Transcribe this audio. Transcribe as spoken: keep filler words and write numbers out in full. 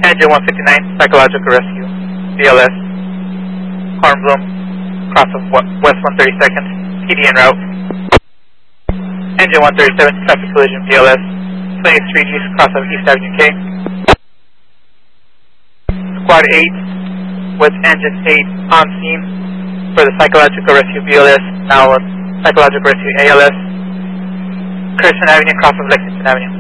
Engine one fifty-nine, Psychological Rescue, B L S, Hornbloom, cross of West one thirty-second, P D en route. Engine one thirty-seven, traffic collision, B L S, twentieth Street East, cross of East Avenue K. Squad eight, with Engine eight on scene for the Psychological Rescue B L S, now Psychological Rescue A L S, Kirsten Avenue, cross of Lexington Avenue.